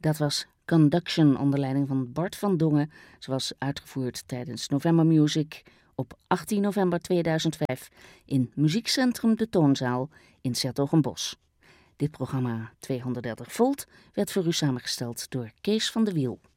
Dat was Conduction onder leiding van Bart van Dongen. Ze was uitgevoerd tijdens November Music op 18 november 2005 in Muziekcentrum De Toonzaal in 's-Hertogenbosch. Dit programma 230 Volt werd voor u samengesteld door Kees van de Wiel.